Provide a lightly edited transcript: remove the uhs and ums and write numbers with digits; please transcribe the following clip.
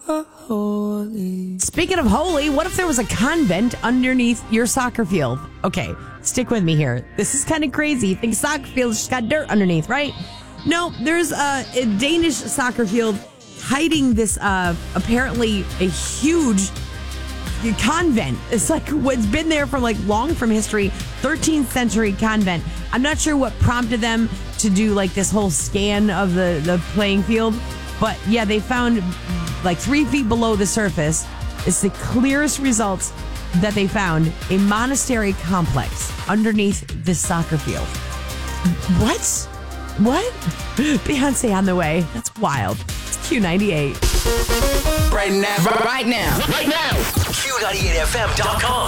Speaking of holy, what if there was a convent underneath your soccer field? Okay, stick with me here. This is kind of crazy. You think soccer field's just got dirt underneath, right? No, there's a Danish soccer field hiding this apparently a huge convent. It's like what's been there from long from history, 13th century convent. I'm not sure what prompted them to do this whole scan of the playing field, but yeah, they found 3 feet below the surface. It's the clearest results that they found, a monastery complex underneath this soccer field. What? Beyonce on the way. That's wild. It's Q98. Right now. Q98FM.com.